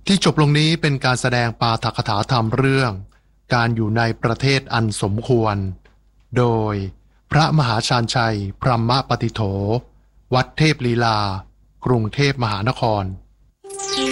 ที่จบลงนี้เป็นการแสดงปาฐกถาธรรมเรื่องการอยู่ในประเทศอันสมควรโดยพระมหาชาญชัยพรหมปฏิโถวัดเทพลีลากรุงเทพมหานคร